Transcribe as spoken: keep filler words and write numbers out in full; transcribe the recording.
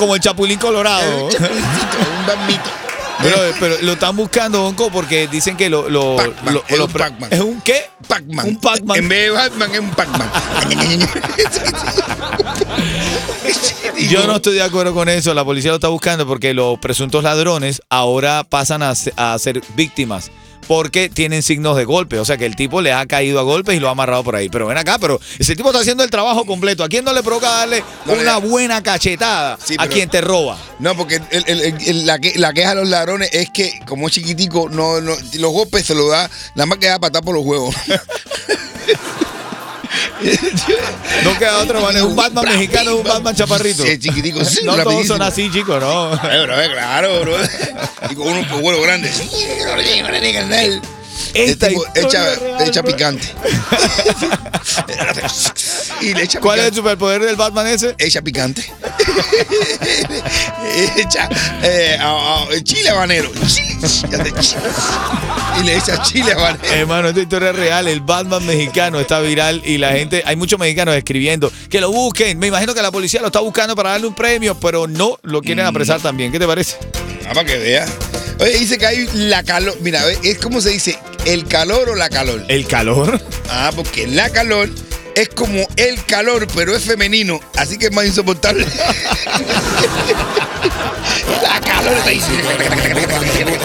como el Chapulín Colorado. Un chapulincito, un bambito. Pero, pero lo están buscando, Bonco, porque dicen que lo... lo, Pac-Man, lo- es lo- un Pac-Man. ¿Es un qué? Pac-Man. Un Pac-Man. En vez de Batman es un Pac-Man. Yo no estoy de acuerdo con eso. La policía lo está buscando porque los presuntos ladrones ahora pasan a, se- a ser víctimas porque tienen signos de golpe. O sea que el tipo le ha caído a golpes y lo ha amarrado por ahí. Pero ven acá, pero ese tipo está haciendo el trabajo completo. ¿A quién no le provoca darle No, una ya. buena cachetada Sí, a pero- quien te roba? No, porque el- el- el- el- la, que- la queja de los ladrones es que, como es chiquitico, no, no, los golpes se los da, nada más que da patar por los huevos. No queda otra manera. Un Batman mexicano, un Batman chaparrito. Sí, chiquitico, sí, No todos rapidísimo. son así, chicos, no. Ay, bro, claro, bro. Y con unos huevos grandes. Esta El tipo historia echa, real, echa bro. picante. Y le echa ¿Cuál es el picante. superpoder del Batman ese? Echa picante. Echa eh, a- a- chile habanero. Y le echa chile habanero. Hermano, esta historia es real. El Batman mexicano está viral y la gente, hay muchos mexicanos escribiendo que lo busquen. Me imagino que la policía lo está buscando para darle un premio, pero no lo quieren apresar también. ¿Qué te parece? Ah, para que vea. Oye, dice que hay la calor. Mira, es como se dice, el calor o la calor. ¿El calor? Ah, porque la calor es como el calor, pero es femenino, así que es más insoportable. La calor está ahí.